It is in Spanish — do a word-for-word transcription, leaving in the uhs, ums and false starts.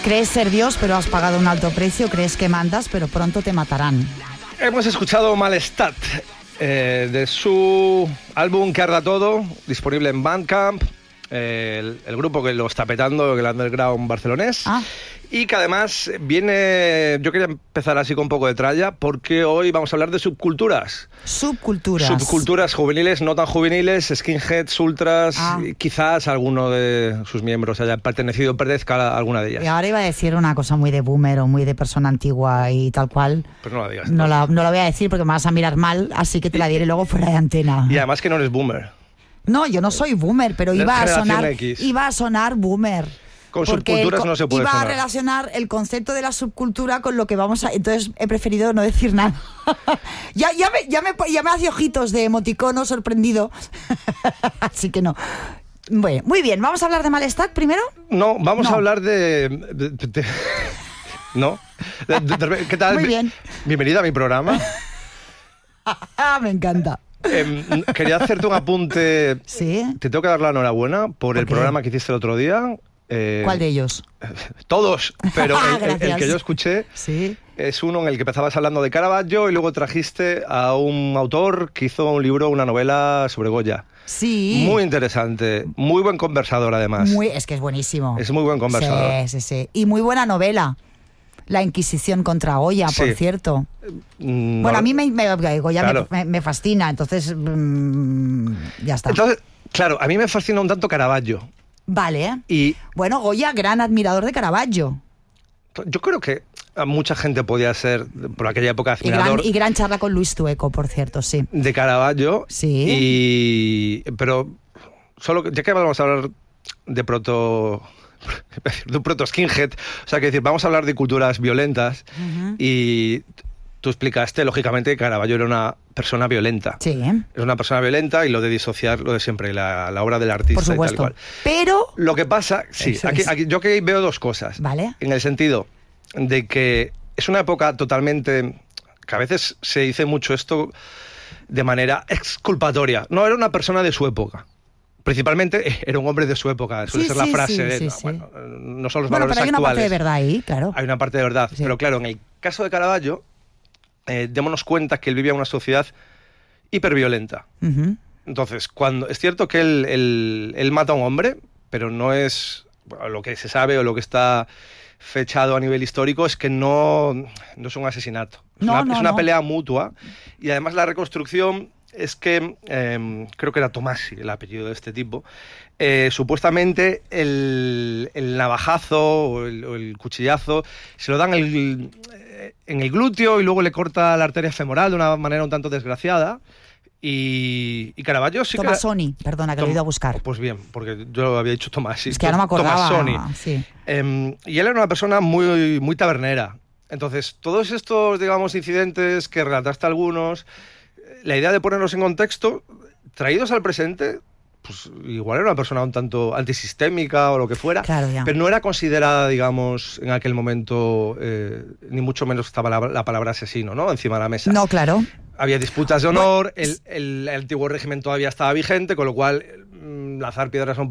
Crees ser Dios, pero has pagado un alto precio. Crees que mandas, pero pronto te matarán. Hemos escuchado Malestat, eh, de su álbum Que Arda Todo, disponible en Bandcamp, eh, el, el grupo que lo está petando, el underground barcelonés. Ah. Y que además viene... Yo quería empezar así con un poco de tralla, porque hoy vamos a hablar de subculturas. Subculturas. Subculturas juveniles, no tan juveniles, skinheads, ultras, Ah. quizás alguno de sus miembros haya pertenecido o pertenezca a alguna de ellas. Y ahora iba a decir una cosa muy de boomer o muy de persona antigua y tal cual. Pues no la digas. No la, no la voy a decir porque me vas a mirar mal, así que te la diré luego fuera de antena. Y además que no eres boomer. No, yo no soy boomer, pero Eres iba a generación sonar, X. iba a sonar boomer. Con Porque subculturas el co- no se puede Iba sonar. a relacionar el concepto de la subcultura con lo que vamos a... Entonces he preferido no decir nada. ya, ya, me, ya, me, ya me hace ojitos de emoticono sorprendido. Así que no. Bueno, muy bien, ¿vamos a hablar de Malestat primero? No, vamos No. a hablar de... de- de- de- ¿No? De- de- de- ¿Qué tal? Muy bien. Bienvenida a mi programa. Ah, me encanta. Eh, quería hacerte un apunte. ¿Sí? Te tengo que dar la enhorabuena por el qué? programa que hiciste el otro día. Eh, ¿Cuál de ellos? Todos, pero el, el- el Gracias. que yo escuché Sí. es uno en el que empezabas hablando de Caravaggio y luego trajiste a un autor que hizo un libro, una novela sobre Goya. Sí. Muy interesante, muy buen conversador además. Muy, es que es buenísimo. Es muy buen conversador. Sí, sí, sí. Y muy buena novela. La Inquisición contra Goya, por Sí. cierto. Mm, Bueno, no- a mí me, me- Goya Claro. me, me- me fascina, entonces mm, ya está. Entonces, claro, a mí me fascina un tanto Caravaggio. Vale, ¿eh? Y Bueno, Goya, gran admirador de Caravaggio. yo creo que a mucha gente podía ser, por aquella época, Y gran, admirador y gran charla con Luis Tueco, por cierto, sí. de Caravaggio. Sí. Y, pero, solo que- ya que vamos a hablar de proto... de un proto skinhead, o sea, que decir, vamos a hablar de culturas violentas. Ujú. Y tú explicaste, lógicamente, que Caravaggio era una persona violenta. Sí, ¿eh? Es una persona violenta y lo de disociar, lo de siempre, la, la obra del artista Por y tal supuesto. cual. Pero, Lo que pasa, sí, Eso aquí, es. aquí- yo que veo dos cosas. Vale. En el sentido de que es una época totalmente... que a veces se dice mucho esto de manera exculpatoria. No, era una persona de su época. Principalmente era un hombre de su época, suele Sí, ser la sí, frase. sí, de, sí, no, sí. bueno, no son los bueno, valores pero hay una parte de actuales. verdad ahí, claro. Hay una parte de verdad. Sí. Pero claro, en el caso de Caravaggio, eh, démonos cuenta que él vivía en una sociedad hiperviolenta. Ujú. Entonces, cuando es cierto que él, él, él mata a un hombre, pero no es bueno, lo que se sabe o lo que está fechado a nivel histórico es que no, no es un asesinato. Es No, una, no, es una no. pelea mutua. Y además la reconstrucción es que, eh, creo que era Tomasi el apellido de este tipo, eh, supuestamente el, el navajazo o el, o el cuchillazo se lo dan el, en el glúteo y luego le corta la arteria femoral de una manera un tanto desgraciada. Y, y Caravaggio sí Tomasoni, perdona, que lo he Tom- ido a buscar. Pues bien, porque yo lo había dicho Tomasi. Es que ahora no me acordaba. Tomasoni. Sí. Eh, y él era una persona muy, muy tabernera. Entonces, todos estos, digamos, incidentes que relataste algunos, la idea de ponerlos en contexto, traídos al presente, pues igual era una persona un tanto antisistémica o lo que fuera, Claro, ya. pero no era considerada, digamos, en aquel momento, eh, ni mucho menos estaba la, la palabra asesino, ¿no?, encima de la mesa. No, claro. Había disputas de honor, Bueno, el, el, el antiguo régimen todavía estaba vigente, con lo cual mm, lanzar piedras a un